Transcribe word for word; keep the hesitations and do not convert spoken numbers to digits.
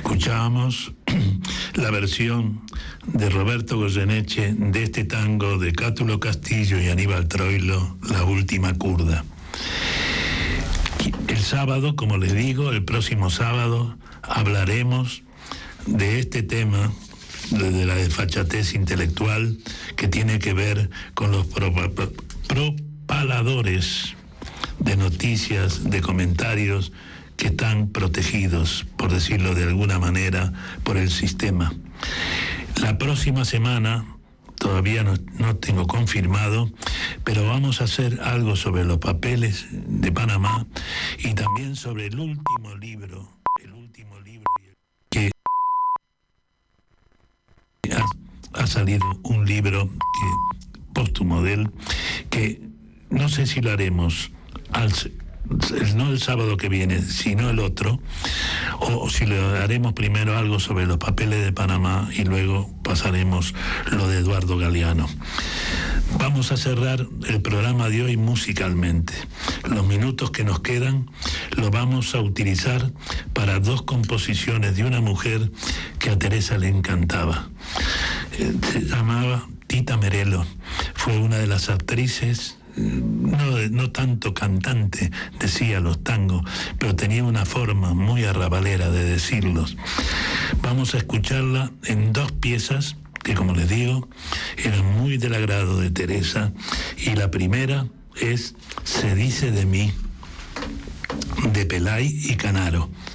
Escuchábamos la versión de Roberto Goyeneche de este tango de Cátulo Castillo y Aníbal Troilo, La Última Curda. El sábado, como les digo, el próximo sábado hablaremos de este tema, de la desfachatez intelectual, que tiene que ver con los propaladores de noticias, de comentarios que están protegidos, por decirlo de alguna manera, por el sistema. La próxima semana, todavía no, no tengo confirmado, pero vamos a hacer algo sobre los papeles de Panamá y también sobre el último libro, el último libro que ha, ha salido un libro que, póstumo de él, que no sé si lo haremos al no el sábado que viene, sino el otro, o si le haremos primero algo sobre los papeles de Panamá y luego pasaremos lo de Eduardo Galeano. Vamos a cerrar el programa de hoy musicalmente. Los minutos que nos quedan los vamos a utilizar para dos composiciones de una mujer que a Teresa le encantaba. Se llamaba Tita Merelo. Fue una de las actrices, no, no tanto cantante, decía los tangos, pero tenía una forma muy arrabalera de decirlos. Vamos a escucharla en dos piezas que, como les digo, eran muy del agrado de Teresa, y la primera es Se dice de mí, de Pelay y Canaro.